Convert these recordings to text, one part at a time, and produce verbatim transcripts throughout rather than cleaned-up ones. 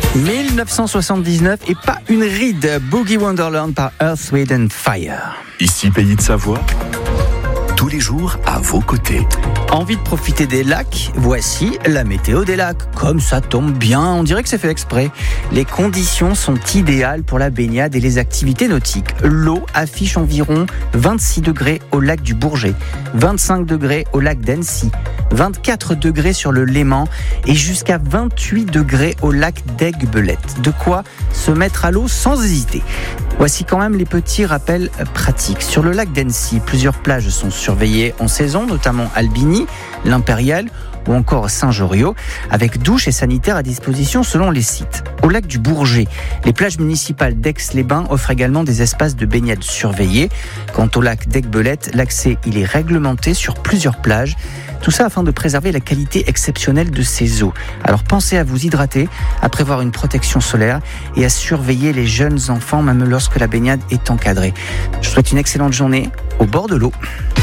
dix-neuf cent soixante-dix-neuf et pas une ride. Boogie Wonderland par Earth, Wind and Fire. Ici Pays de Savoie, tous les jours à vos côtés. Envie de profiter des lacs? Voici la météo des lacs. Comme ça tombe bien, on dirait que c'est fait exprès. Les conditions sont idéales pour la baignade et les activités nautiques. L'eau affiche environ vingt-six degrés au lac du Bourget, vingt-cinq degrés au lac d'Annecy, vingt-quatre degrés sur le Léman et jusqu'à vingt-huit degrés au lac d'Aiguebelette. De quoi se mettre à l'eau sans hésiter. Voici quand même les petits rappels pratiques. Sur le lac d'Annecy, plusieurs plages sont surveillées en saison, notamment Albigny, l'Impérial ou encore Saint-Joriot, avec douches et sanitaires à disposition selon les sites. Au lac du Bourget, les plages municipales d'Aix-les-Bains offrent également des espaces de baignade surveillés. Quant au lac d'Aiguebelette, l'accès il est réglementé sur plusieurs plages. Tout ça afin de préserver la qualité exceptionnelle de ces eaux. Alors pensez à vous hydrater, à prévoir une protection solaire et à surveiller les jeunes enfants même lorsque la baignade est encadrée. Je vous souhaite une excellente journée au bord de l'eau.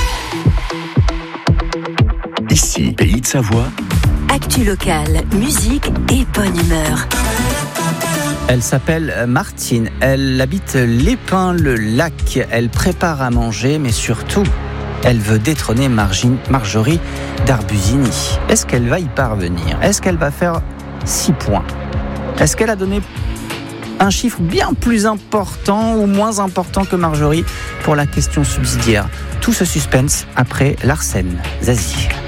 Ici Pays de Savoie. Actu locale, musique et bonne humeur. Elle s'appelle Martine, elle habite l'Épin-le-Lac. Elle prépare à manger, mais surtout, elle veut détrôner Margine, Marjorie d'Arbusini. Est-ce qu'elle va y parvenir? Est-ce qu'elle va faire six points? Est-ce qu'elle a donné un chiffre bien plus important ou moins important que Marjorie pour la question subsidiaire? Tout ce suspense après Larsen Zazie.